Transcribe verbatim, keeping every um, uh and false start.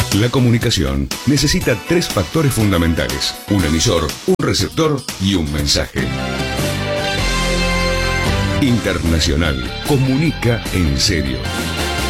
La comunicación necesita tres factores fundamentales: un emisor, un receptor y un mensaje. Internacional comunica en serio.